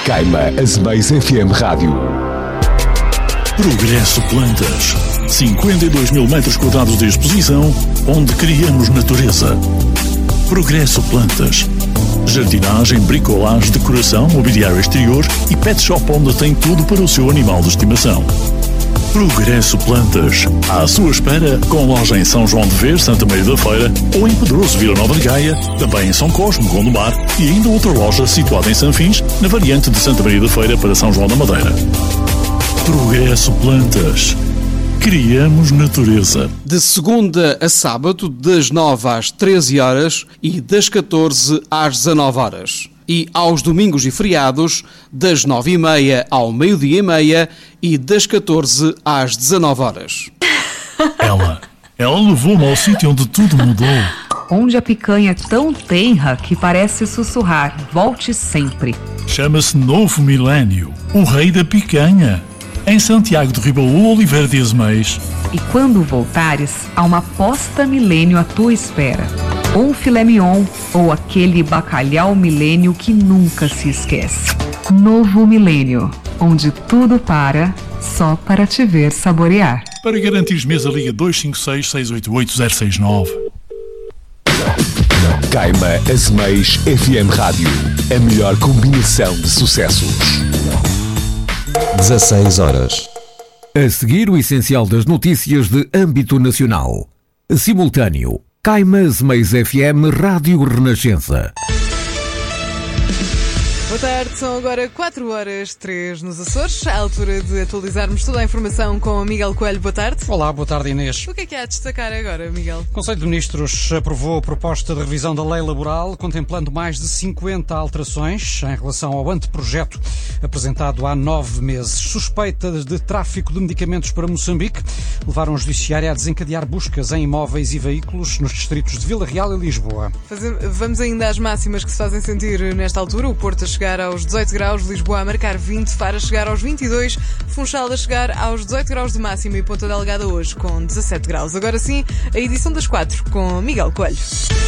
Caima Azeméis FM Rádio. Progresso Plantas. 52 mil metros quadrados de exposição, onde criamos natureza. Progresso Plantas. Jardinagem, bricolagem, decoração, mobiliário exterior e pet shop onde tem tudo para o seu animal de estimação. Progresso Plantas. À sua espera, com loja em São João de Ver, Santa Maria da Feira, ou em Pedroso, Vila Nova de Gaia, também em São Cosme, Gondomar, e ainda outra loja situada em Sanfins, na variante de Santa Maria da Feira para São João da Madeira. Progresso Plantas. Criamos natureza. De segunda a sábado, das 9 às 13 horas e das 14 às 19 horas. E aos domingos e feriados, das 9h30 ao meio-dia e meia e das 14 às 19 horas. Ela levou-me ao sítio onde tudo mudou. Onde a picanha é tão tenra que parece sussurrar: volte sempre. Chama-se Novo Milênio, o rei da picanha. Em Santiago de Ribaú, Oliveira de Azeméis. E quando voltares, há uma posta milênio à tua espera. Ou um filé mignon, ou aquele bacalhau milênio que nunca se esquece. Novo Milênio, onde tudo para, só para te ver saborear. Para garantir mesa, liga 256-688-069. Caima Azeméis FM Rádio. A melhor combinação de sucessos. 16 horas. A seguir, o essencial das notícias de âmbito nacional. Simultâneo. Caima Azeméis FM Rádio Renascença. Boa tarde, são agora 4h03 nos Açores, à altura de atualizarmos toda a informação com Miguel Coelho. Boa tarde. Olá, boa tarde, Inês. O que é que há a destacar agora, Miguel? O Conselho de Ministros aprovou a proposta de revisão da lei laboral, contemplando mais de 50 alterações em relação ao anteprojeto apresentado há 9 meses. Suspeitas de tráfico de medicamentos para Moçambique levaram o Judiciário a desencadear buscas em imóveis e veículos nos distritos de Vila Real e Lisboa. Vamos ainda às máximas que se fazem sentir nesta altura. O Porto a chegar aos 18 graus, Lisboa a marcar 20, Faro a chegar aos 22, Funchal a chegar aos 18 graus de máxima e Ponta Delgada hoje com 17 graus. Agora sim, a edição das 4 com Miguel Coelho.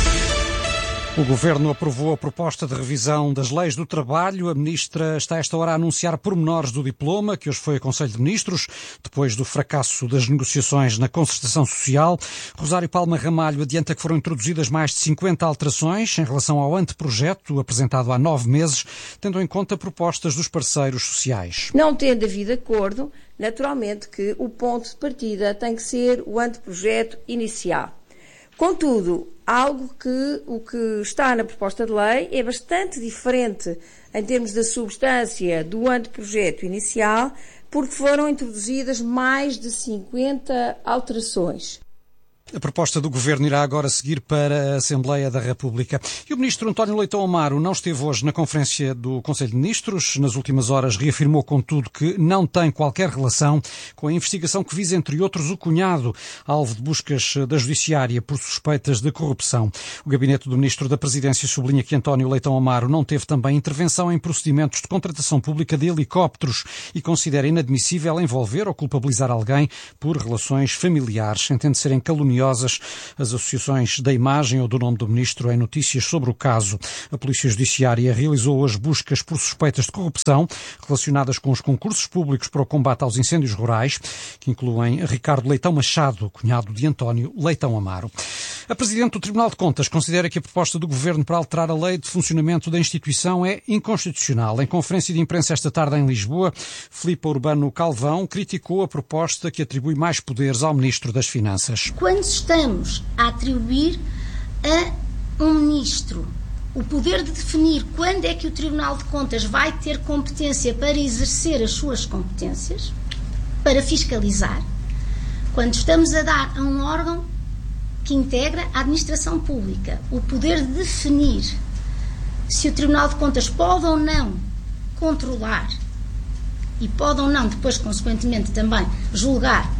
O Governo aprovou a proposta de revisão das leis do trabalho. A Ministra está a esta hora a anunciar pormenores do diploma, que hoje foi a Conselho de Ministros, depois do fracasso das negociações na concertação social. Rosário Palma Ramalho adianta que foram introduzidas mais de 50 alterações em relação ao anteprojeto apresentado há 9 meses, tendo em conta propostas dos parceiros sociais. Não tendo havido acordo, naturalmente que o ponto de partida tem que ser o anteprojeto inicial. Contudo, o que está na proposta de lei é bastante diferente em termos da substância do anteprojeto inicial, porque foram introduzidas mais de 50 alterações. A proposta do Governo irá agora seguir para a Assembleia da República. E o Ministro António Leitão Amaro não esteve hoje na conferência do Conselho de Ministros. Nas últimas horas reafirmou, contudo, que não tem qualquer relação com a investigação que visa, entre outros, o cunhado, alvo de buscas da Judiciária por suspeitas de corrupção. O gabinete do Ministro da Presidência sublinha que António Leitão Amaro não teve também intervenção em procedimentos de contratação pública de helicópteros e considera inadmissível envolver ou culpabilizar alguém por relações familiares. Entende serem caluniosas as associações da imagem ou do nome do Ministro em notícias sobre o caso. A Polícia Judiciária realizou hoje buscas por suspeitas de corrupção relacionadas com os concursos públicos para o combate aos incêndios rurais, que incluem Ricardo Leitão Machado, cunhado de António Leitão Amaro. A Presidente do Tribunal de Contas considera que a proposta do Governo para alterar a lei de funcionamento da instituição é inconstitucional. Em conferência de imprensa esta tarde em Lisboa, Filipe Urbano Calvão criticou a proposta que atribui mais poderes ao Ministro das Finanças. Quando estamos a atribuir a um ministro o poder de definir quando é que o Tribunal de Contas vai ter competência para exercer as suas competências, para fiscalizar, quando estamos a dar a um órgão que integra a administração pública o poder de definir se o Tribunal de Contas pode ou não controlar e pode ou não, depois, consequentemente, também julgar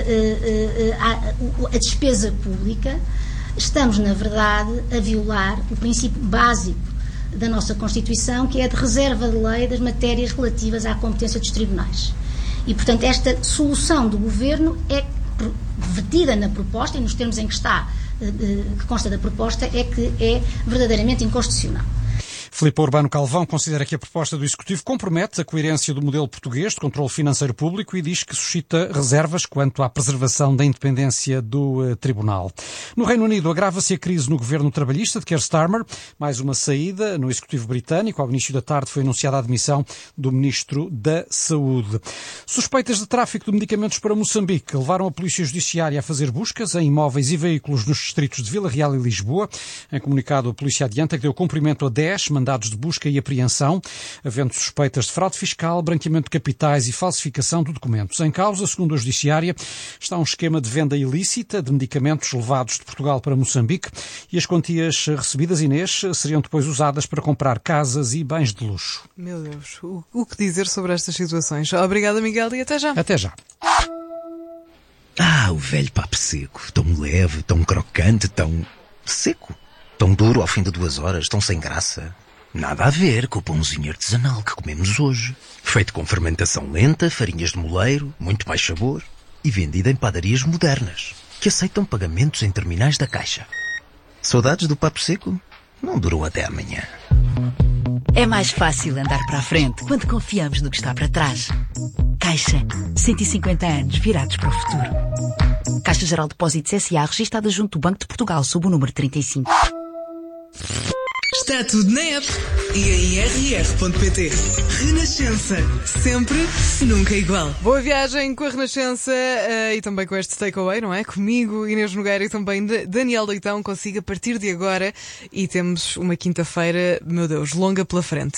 a despesa pública, estamos, na verdade, a violar o princípio básico da nossa Constituição, que é a de reserva de lei das matérias relativas à competência dos tribunais. E, portanto, esta solução do Governo é vertida na proposta, e nos termos em que está, que consta da proposta, é que é verdadeiramente inconstitucional. Filipe Urbano Calvão considera que a proposta do Executivo compromete a coerência do modelo português de controle financeiro público e diz que suscita reservas quanto à preservação da independência do Tribunal. No Reino Unido, agrava-se a crise no governo trabalhista de Keir Starmer. Mais uma saída no Executivo britânico. Ao início da tarde foi anunciada a admissão do Ministro da Saúde. Suspeitas de tráfico de medicamentos para Moçambique levaram a Polícia Judiciária a fazer buscas em imóveis e veículos nos distritos de Vila Real e Lisboa. Em comunicado, a polícia adianta que deu cumprimento a 10 mandados de busca e apreensão, havendo suspeitas de fraude fiscal, branqueamento de capitais e falsificação de documentos. Em causa, segundo a Judiciária, está um esquema de venda ilícita de medicamentos levados de Portugal para Moçambique e as quantias recebidas, Inês, seriam depois usadas para comprar casas e bens de luxo. Meu Deus, o que dizer sobre estas situações? Obrigada, Miguel, e até já. Até já. O velho papo seco, tão leve, tão crocante, tão seco. Tão duro ao fim de 2 horas, tão sem graça. Nada a ver com o pãozinho artesanal que comemos hoje. Feito com fermentação lenta, farinhas de moleiro, muito mais sabor e vendido em padarias modernas, que aceitam pagamentos em terminais da Caixa. Saudades do papo seco? Não durou até amanhã. É mais fácil andar para a frente quando confiamos no que está para trás. Caixa. 150 anos virados para o futuro. Caixa Geral de Depósitos S.A. registada junto do Banco de Portugal sob o número 35. Está tudo na app e em rr.pt. Renascença. Sempre, nunca igual. Boa viagem com a Renascença e também com este takeaway, não é? Comigo, Inês Nogueira e também Daniel Leitão. Consigo a partir de agora e temos uma quinta-feira, meu Deus, longa pela frente.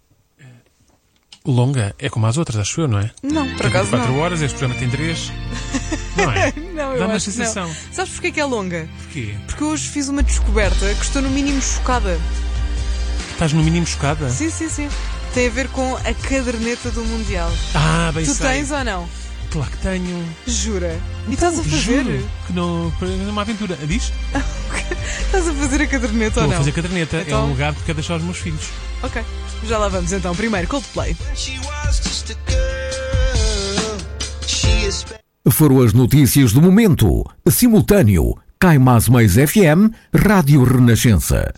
Longa? É como as outras, acho eu, não é? Não, por acaso 4 não. horas, este programa tem 3. Não é? Não, eu dá-me a acho que sensação. não. Sabes porquê que é longa? Porquê? Porque hoje fiz uma descoberta que estou no mínimo chocada. Estás no mínimo chocada? Sim. Tem a ver com a caderneta do Mundial. Bem Tu sei. tens ou não? Claro que tenho. Jura? E estás a fazer? Juro que não, é uma aventura. Diz? Estás a fazer a caderneta ou não? Estou a fazer a caderneta. Então... É um lugar que quero deixar aos meus filhos. Ok, já lá vamos então. Primeiro, Coldplay. Foram as notícias do momento. Simultâneo. Cai Mais FM, Rádio Renascença.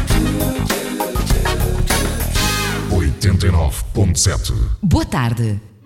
.7. Boa tarde.